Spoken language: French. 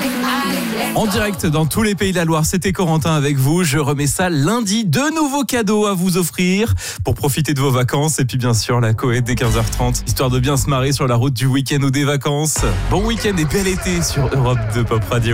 En direct dans tous les pays de la Loire, c'était Corentin avec vous. Je remets ça lundi. 2 nouveaux cadeaux à vous offrir pour profiter de vos vacances. Et puis bien sûr, la Coed dès 15h30, histoire de bien se marrer sur la route du week-end ou des vacances. Bon week-end et bel été sur Europe 2 Pop Radio.